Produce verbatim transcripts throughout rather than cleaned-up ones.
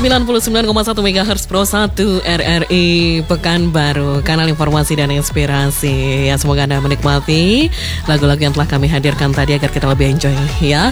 sembilan puluh sembilan koma satu megahertz Pro satu R R I Pekanbaru, kanal informasi dan inspirasi. Ya, semoga Anda menikmati lagu-lagu yang telah kami hadirkan tadi agar kita lebih enjoy ya,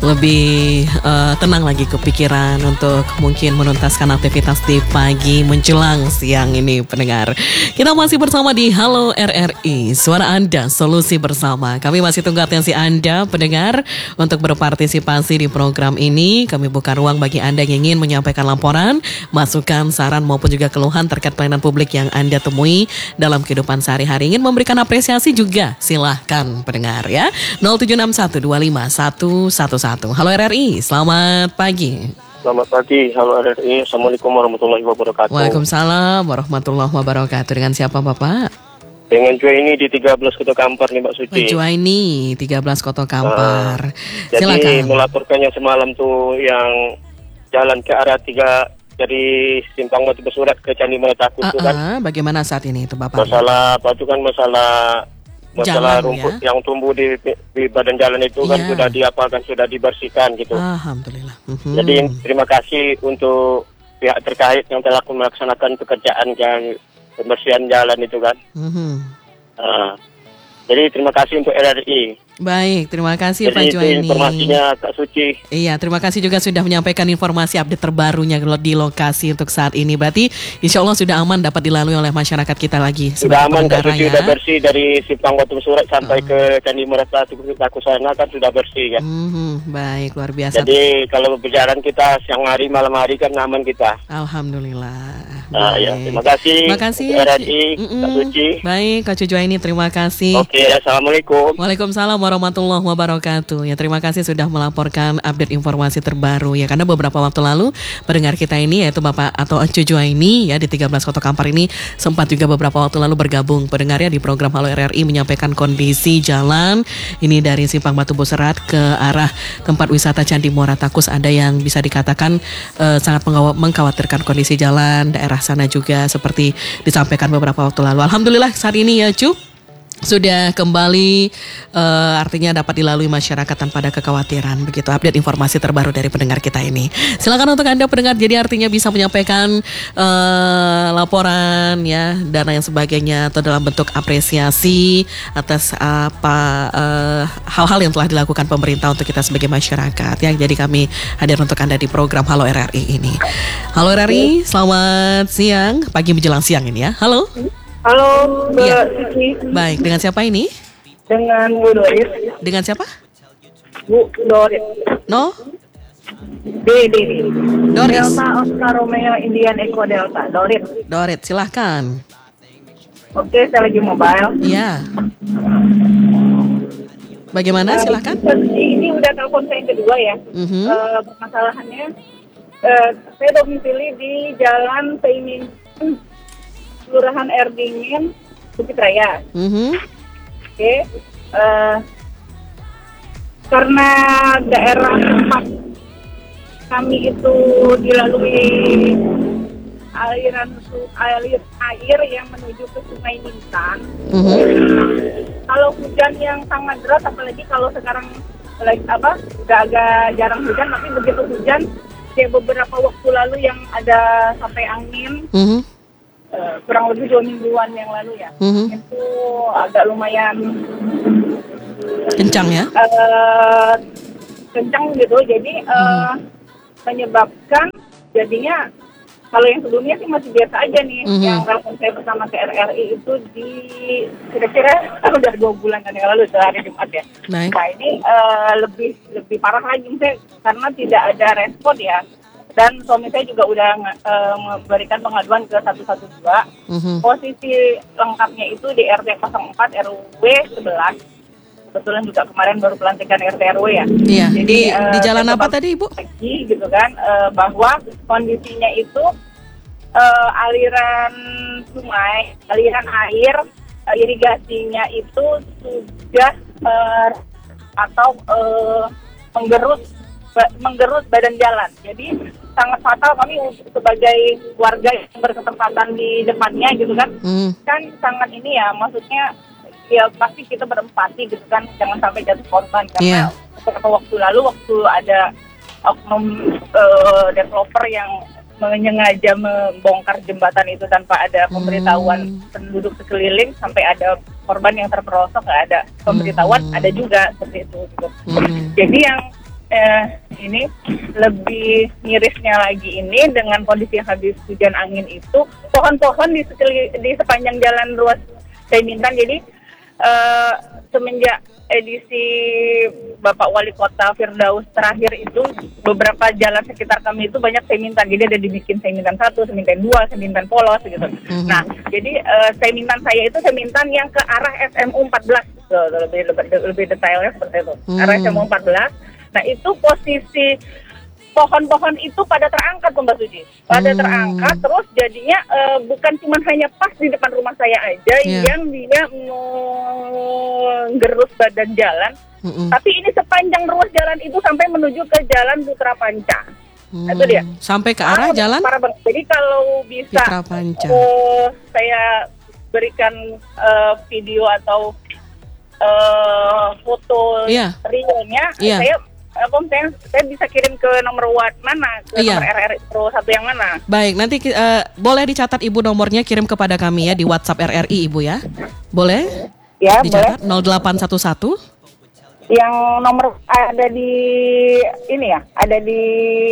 lebih uh, tenang lagi kepikiran untuk mungkin menuntaskan aktivitas di pagi menjelang siang ini pendengar. Kita masih bersama di Halo R R I, suara Anda, solusi bersama. Kami masih tunggu atensi Anda pendengar untuk berpartisipasi di program ini. Kami buka ruang bagi Anda yang ingin menyampaikan laporan, masukan, saran maupun juga keluhan terkait pelayanan publik yang Anda temui dalam kehidupan sehari-hari. Ingin memberikan apresiasi juga, silahkan pendengar ya. nol tujuh enam satu dua lima satu satu satu. Halo R R I, selamat pagi. Selamat pagi, halo R R I. Assalamualaikum warahmatullahi wabarakatuh. Waalaikumsalam warahmatullahi wabarakatuh. Dengan siapa Bapak? Dengan Juaini di tiga belas Kota Kampar nih Mbak Suci. Juaini tiga belas Kota Kampar. Uh, jadi silakan. melaporkannya semalam tuh yang jalan ke arah tiga dari Simpang Batu Besurat ke Candi Meletakut uh, itu kan. Uh, bagaimana saat ini itu Bapak? Masalah apa itu kan masalah masalah jalan, rumput ya? yang tumbuh di, di badan jalan itu kan yeah. sudah diapakan, sudah dibersihkan gitu. Alhamdulillah. Mm-hmm. Jadi terima kasih untuk pihak terkait yang telah melaksanakan pekerjaan yang pembersihan jalan itu kan. Mm-hmm. Uh, jadi terima kasih untuk R R I. Baik, terima kasih jadi Pak Juaini. Informasinya Kak Suci. Iya, terima kasih juga sudah menyampaikan informasi update terbarunya di lokasi untuk saat ini. Berarti insya Allah sudah aman dapat dilalui oleh masyarakat kita lagi. Sudah aman, Kak Suci, ya. sudah bersih dari Simpang Batu Besurat sampai uh. ke Candi Meletakut sana kan sudah bersih kan. Mm-hmm, baik, luar biasa. Jadi kalau berjalan kita siang hari malam hari kan aman kita. Alhamdulillah. Nah, ya, terima kasih. Terima kasih R R I, Kak Suci. Baik, Kak Juaini, terima kasih. Oke, assalamualaikum. Waalaikumsalam warahmatullahi wabarakatuh. Ya, terima kasih sudah melaporkan update informasi terbaru ya. Karena beberapa waktu lalu pendengar kita ini yaitu Bapak atau Cu Juaini ya di tiga belas Kota Kampar ini sempat juga beberapa waktu lalu bergabung pendengarnya di program Halo R R I menyampaikan kondisi jalan ini dari Simpang Batu Besurat ke arah tempat wisata Candi Muara Takus. Ada yang bisa dikatakan uh, sangat mengkhawatirkan kondisi jalan daerah sana juga seperti disampaikan beberapa waktu lalu. Alhamdulillah saat ini ya Cu sudah kembali uh, artinya dapat dilalui masyarakat tanpa ada kekhawatiran. Begitu update informasi terbaru dari pendengar kita ini. Silakan untuk Anda pendengar, jadi artinya bisa menyampaikan uh, laporan ya dan lain sebagainya atau dalam bentuk apresiasi atas apa uh, hal-hal yang telah dilakukan pemerintah untuk kita sebagai masyarakat ya. Jadi kami hadir untuk Anda di program Halo R R I ini. Halo R R I, selamat siang, pagi menjelang siang ini ya. Halo. Halo, Mbak ya. Siti. Baik, dengan siapa ini? Dengan Bu Doris. Dengan siapa? Bu Doris. No? D, D. Doris. Delta Oscar Romeo Indian Echo Delta. Doris. Dorit, silahkan. Oke, saya lagi mobile. Iya. Bagaimana, silahkan? Uh, ini udah telepon saya yang kedua ya. Mm-hmm. Uh, permasalahannya, uh, saya domisili di Jalan Peimin Kelurahan Air Dingin, Bukit Raya. Mm-hmm. Oke, okay. uh, karena daerah tempat kami itu dilalui aliran alir air yang menuju ke Sungai Nintang. Mm-hmm. Kalau hujan yang sangat deras, apalagi kalau sekarang lagi apa, udah agak jarang hujan, tapi begitu hujan, kayak beberapa waktu lalu yang ada sampai angin. Mm-hmm. Uh, kurang lebih dua mingguan yang lalu ya, mm-hmm. itu agak lumayan kencang ya, uh, kencang gitu, jadi uh, mm-hmm. menyebabkan jadinya kalau yang sebelumnya sih masih biasa aja nih, mm-hmm. yang telepon saya bersama ke R R I itu di kira-kira kan udah dua bulan kan yang lalu, hari Jumat ya. Baik. Nah ini uh, lebih lebih parah lagi, misalnya karena tidak ada respon ya. Dan suami saya juga udah uh, memberikan pengaduan ke satu satu dua. Mm-hmm. Posisi lengkapnya itu di R T nol empat R W sebelas. Kebetulan juga kemarin baru pelantikan R T R W ya. Iya. Jadi di, uh, di jalan apa tadi Ibu? Lagi gitu kan, uh, bahwa kondisinya itu uh, aliran sungai, aliran air, uh, irigasinya itu sudah uh, atau uh, menggerus menggerus badan jalan. Jadi sangat fatal, kami sebagai warga yang berkesempatan di depannya gitu kan, hmm. kan sangat ini ya, maksudnya ya pasti kita berempati gitu kan, jangan sampai jatuh korban karena yeah. beberapa waktu lalu waktu ada oknum uh, developer yang menyengaja membongkar jembatan itu tanpa ada pemberitahuan hmm. penduduk sekeliling sampai ada korban yang terperosok, nggak ada pemberitahuan, hmm. ada juga seperti itu. Gitu. Hmm. Jadi yang eh, ini lebih mirisnya lagi ini dengan kondisi yang habis hujan angin itu, pohon-pohon di, sekeli, di sepanjang jalan ruas Seimintan. Jadi eh, semenjak edisi Bapak Wali Kota Firdaus terakhir itu, beberapa jalan sekitar kami itu banyak Seimintan. Jadi ada dibikin Seimintan satu, Seimintan dua, Seimintan polos gitu. Mm-hmm. Nah, jadi uh, Seimintan saya itu Seimintan yang ke arah S M U empat belas. So, lebih, lebih lebih detailnya seperti itu. Mm-hmm. Arah S M U empat belas. Nah, itu posisi pohon-pohon itu pada terangkat, Mbak Suci. Pada hmm. terangkat, terus jadinya uh, bukan cuma hanya pas di depan rumah saya aja yeah. yang dia menggerus badan jalan, mm-mm. tapi ini sepanjang ruas jalan itu sampai menuju ke Jalan Putra Panca. Hmm. Itu dia. Sampai ke arah ah, jalan? Jadi kalau bisa uh, saya berikan uh, video atau uh, foto yeah. realnya, yeah. saya Om, saya, saya bisa kirim ke nomor what mana, ke iya. nomor R R I Pro satu yang mana? Baik, nanti uh, boleh dicatat Ibu nomornya, kirim kepada kami ya di WhatsApp R R I Ibu ya. Boleh? Ya, dicatat boleh. nol delapan satu satu. Yang nomor ada di ini ya, ada di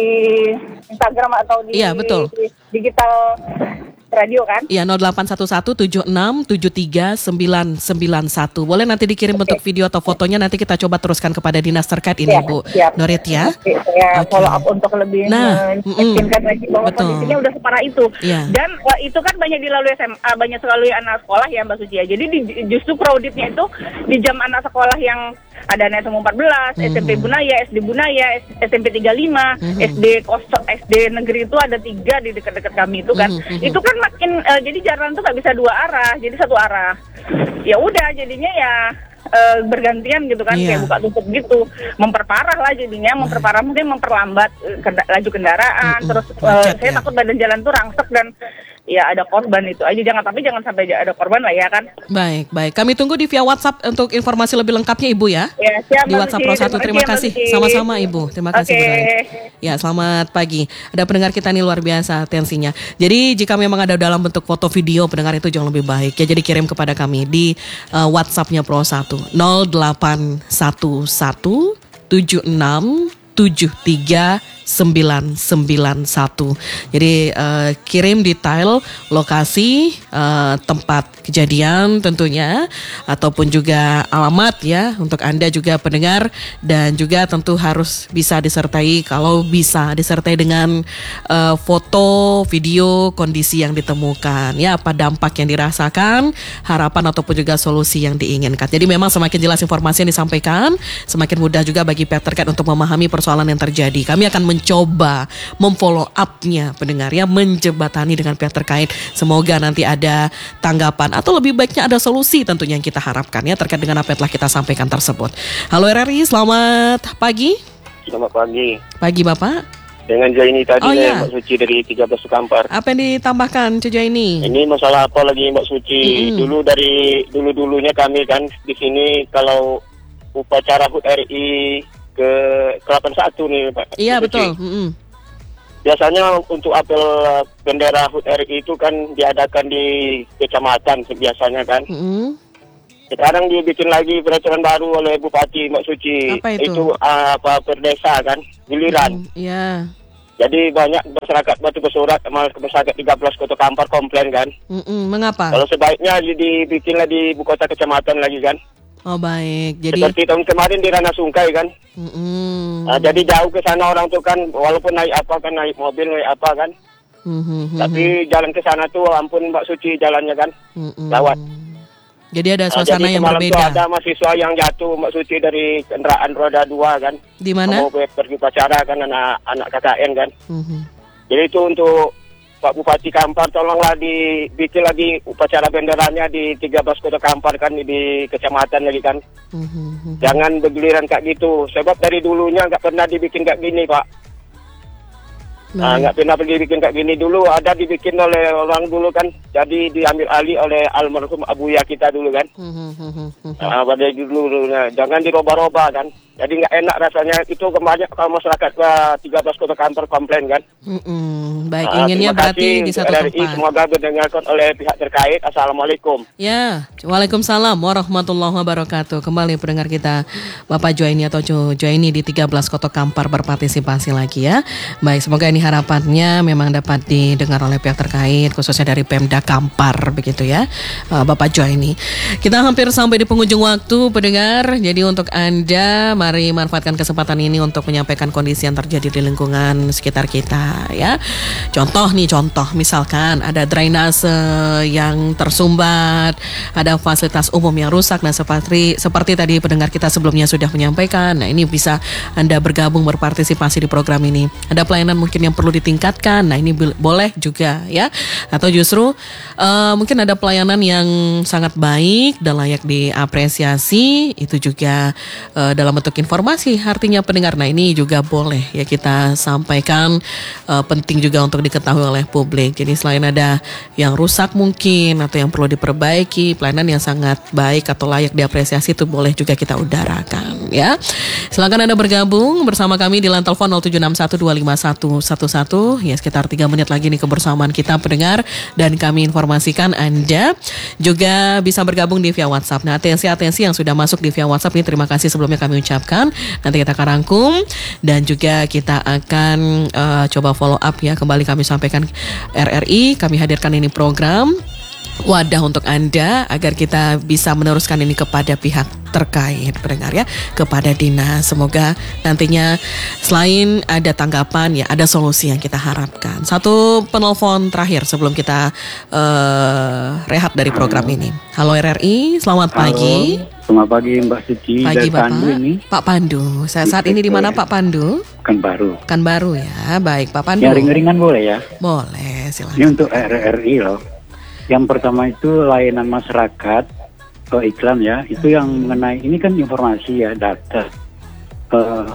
Instagram atau di iya, betul. digital radio kan? Iya, nol delapan satu satu tujuh enam tujuh tiga sembilan sembilan satu. Boleh nanti dikirim okay. bentuk video atau fotonya, nanti kita coba teruskan kepada dinas terkait ini siap, Bu siap. Norit ya. Oke, saya okay. follow up untuk lebih nah, meyakinkan lagi bahwa betul. kondisinya udah separah itu. Yeah. Dan wah, itu kan banyak dilalui S M A, banyak sekali anak sekolah ya Mbak Suci ya. Jadi di, justru crowdednya itu di jam anak sekolah yang ada S M U empat belas, mm-hmm. S M P Bunaya, S D Bunaya, S M P tiga puluh lima, mm-hmm. S D Kosong, S D Negeri itu ada tiga di dekat-dekat kami itu kan. Mm-hmm. Itu kan makin uh, jadi jalan tuh nggak bisa dua arah, jadi satu arah. Ya udah jadinya ya uh, bergantian gitu kan, yeah. kayak buka tutup gitu, memperparah lah jadinya, memperparah mungkin memperlambat uh, kenda- laju kendaraan, mm-hmm. terus uh, Macet, saya ya. takut badan jalan tuh rangsek dan ya ada korban itu aja, jangan tapi jangan sampai ada korban lah ya kan. Baik, baik. Kami tunggu di via WhatsApp untuk informasi lebih lengkapnya Ibu ya. Ya, siap, di WhatsApp Pro satu. Terima kasih. Sama-sama Ibu. Terima kasih okay. Bu. Ya, selamat pagi. Ada pendengar kita nih luar biasa atensinya. Jadi jika memang ada dalam bentuk foto video pendengar itu jauh lebih baik ya. Jadi kirim kepada kami di uh, WhatsApp-nya Pro satu nol delapan satu satu tujuh enam tujuh tiga sembilan sembilan satu. Jadi uh, kirim detail lokasi uh, tempat kejadian tentunya, ataupun juga alamat ya untuk Anda juga pendengar, dan juga tentu harus bisa disertai, kalau bisa disertai dengan uh, foto, video kondisi yang ditemukan ya, apa dampak yang dirasakan, harapan ataupun juga solusi yang diinginkan. Jadi memang semakin jelas informasi yang disampaikan, semakin mudah juga bagi pihak terkait untuk memahami persoalan yang terjadi. Kami akan mencoba memfollow up-nya pendengar ya, menjebatani dengan pihak terkait. Semoga nanti ada tanggapan atau lebih baiknya ada solusi tentunya yang kita harapkan ya terkait dengan apa yang telah kita sampaikan tersebut. Halo R R I, selamat pagi. Selamat pagi. Pagi Bapak. Dengan Jaini tadi oh, ya. Mbak Suci dari tiga belas Sukampar. Apa yang ditambahkan Cu Jaini? Ini masalah apa lagi Mbak Suci? Mm-hmm. Dulu dari dulu-dulunya kami kan di sini kalau upacara H U T R I ke delapan puluh satu nih Pak. Iya betul. Mm-hmm. Biasanya untuk apel bendera H U T R I itu kan diadakan di kecamatan biasanya kan. Mm-hmm. Sekarang dibikin lagi peraturan baru oleh Bupati Mbak Suci. Apa itu? Itu uh, apa perdesa kan, giliran. Iya. Mm, Jadi banyak masyarakat batu bersurat sama masyarakat tiga belas Kota Kampar komplain kan. Mm-mm. Mengapa? Kalau sebaiknya dibikinlah di ibu kota kecamatan lagi kan. Oh baik, jadi seperti tahun kemarin di Ranah Sungkai kan. Mm-hmm. Nah, jadi jauh ke sana orang tuh kan, walaupun naik apa kan, naik mobil naik apa kan. Mm-hmm. Tapi jalan ke sana tuh ampun Mbak Suci jalannya kan, mm-hmm. lawat. Jadi ada suasana nah, jadi yang berbeda. Tuh ada mahasiswa yang jatuh Mbak Suci dari kendaraan roda dua kan. Di mana? Mau pergi upacara kan, anak anak K K N kan. Mm-hmm. Jadi itu untuk Pak Bupati Kampar, tolonglah dibikin lagi upacara benderanya di tiga belas Kota Kampar kan, di kecamatan lagi kan. Mm-hmm. Jangan bergiliran kayak gitu. Sebab dari dulunya nggak pernah dibikin kayak gini Pak. Nah, nggak pernah dibikin kayak gini dulu. Ada dibikin oleh orang dulu kan. Jadi diambil alih oleh almarhum Abuya kita dulu kan. Mm-hmm. Nah, pada dulu, dulu nah, jangan diroba-roba kan. Jadi nggak enak rasanya itu kemarin kalau masyarakat ke tiga belas kota kantor komplain kan. Mm-mm. Baik, Uh, inginnya terima berarti kasih di satu R R I, tempat. semoga didengarkan oleh pihak terkait. Assalamualaikum. Ya, Waalaikumsalam warahmatullahi wabarakatuh. Kembali pendengar kita Bapak Joaini atau Jo Joaini di tiga belas Kota Kampar berpartisipasi lagi ya. Baik, semoga ini harapannya memang dapat didengar oleh pihak terkait, khususnya dari Pemda Kampar begitu ya, uh, Bapak Joaini. Kita hampir sampai di penghujung waktu pendengar. Jadi untuk Anda mari manfaatkan kesempatan ini untuk menyampaikan kondisi yang terjadi di lingkungan sekitar kita ya. Contoh nih contoh, misalkan ada drainase yang tersumbat, ada fasilitas umum yang rusak. Nah seperti seperti tadi pendengar kita sebelumnya sudah menyampaikan. Nah ini bisa Anda bergabung berpartisipasi di program ini. Ada pelayanan mungkin yang perlu ditingkatkan. Nah ini boleh juga ya. Atau justru uh, mungkin ada pelayanan yang sangat baik dan layak diapresiasi. Itu juga uh, dalam bentuk informasi artinya pendengar. Nah ini juga boleh ya kita sampaikan, uh, penting juga untuk diketahui oleh publik. Jadi selain ada yang rusak mungkin atau yang perlu diperbaiki, pelayanan yang sangat baik atau layak diapresiasi itu boleh juga kita udarakan ya. Silakan Anda bergabung bersama kami di line telepon nol tujuh enam satu dua lima satu satu satu. Ya sekitar tiga menit lagi nih kebersamaan kita pendengar, dan kami informasikan Anda juga bisa bergabung di via WhatsApp. Nah atensi-atensi yang sudah masuk di via WhatsApp ini terima kasih sebelumnya kami ucapkan. Nanti kita akan rangkum dan juga kita akan uh, coba follow up ya. Kembali kami sampaikan R R I, kami hadirkan ini program wadah untuk Anda agar kita bisa meneruskan ini kepada pihak terkait pendengar ya, kepada dinas. Semoga nantinya selain ada tanggapan ya ada solusi yang kita harapkan. Satu penelpon terakhir sebelum kita uh, rehat dari program Halo. ini. Halo R R I, selamat Halo. pagi. Selamat pagi Mbak Suci. Pagi dari Bapak. Pandu ini. Pak Pandu. Saya saat ini di mana Pak Pandu? Kan baru. Kan baru ya. Baik Pak Pandu. Yang ringan-ringan boleh ya? Boleh, silakan. Ini untuk R R I loh. Yang pertama itu layanan masyarakat, oh, iklan ya. Itu yang mengenai, ini kan informasi ya, data. Uh,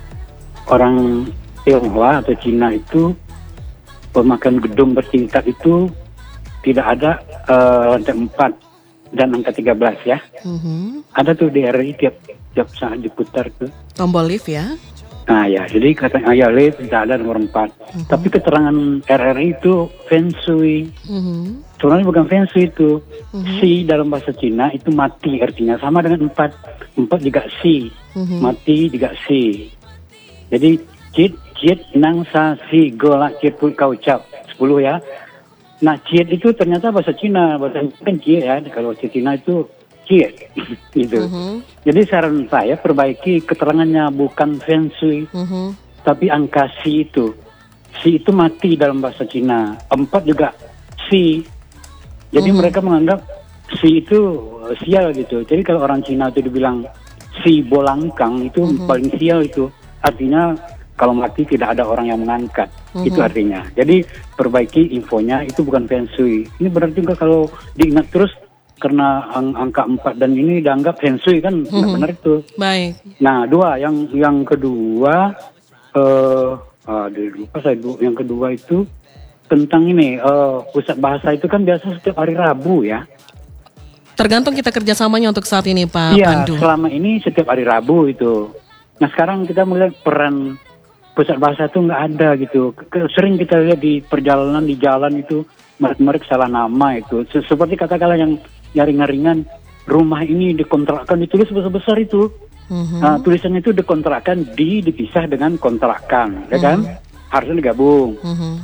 orang Tionghoa atau Cina itu pemakaian gedung bertingkat itu tidak ada uh, lantai empat dan angka tiga belas ya. Mhm. Ada tuh di R R I tiap, tiap saat diputar tuh. Tombol lift ya. Nah ya, jadi katanya ya lift tidak ada nomor empat. Mhm. Tapi keterangan R R I itu feng shui. Mhm. Sebenarnya bukan feng shui itu. Mhm. Si dalam bahasa Cina itu mati artinya. Sama dengan empat. Empat juga si. Mhm. Mati juga si. Jadi cit, cit, nang, sa, si, golak, cit, pul, kau, cap. Sepuluh ya. Nah cit itu ternyata bahasa Cina. Bahasa kan cit ya. Kalau bahasa Cina itu cit. gitu. Mhm. Jadi saran saya perbaiki keterangannya bukan feng shui. Mhm. Tapi angka si itu. Si itu mati dalam bahasa Cina. Empat juga si. Jadi Mhm. mereka menganggap si itu uh, sial gitu. Jadi kalau orang Cina itu dibilang si bolangkang itu Mhm. paling sial itu. Artinya kalau mati tidak ada orang yang mengangkat. Mhm. Itu artinya. Jadi perbaiki infonya itu bukan feng shui. Ini benar juga kalau diingat terus karena ang- angka empat dan ini dianggap feng shui kan tidak Mhm. benar itu. Baik. Nah, dua yang yang kedua eh uh, lupa saya du- yang kedua itu tentang ini eh pusat bahasa itu kan biasa setiap hari Rabu ya. Tergantung kita kerjasamanya untuk saat ini Pak Iya, Pandu. selama ini setiap hari Rabu itu. Nah, sekarang kita melihat peran pusat bahasa itu nggak ada gitu. Ke- Sering kita lihat di perjalanan di jalan itu merek-merek salah nama itu. Se- Seperti katakanlah yang yang ringan-ringan, rumah ini dikontrakkan ditulis besar-besar itu. Mhm. Nah, tulisannya itu dikontrakkan di dipisah dengan kontrakan, ya kan? Harusnya digabung. Mhm.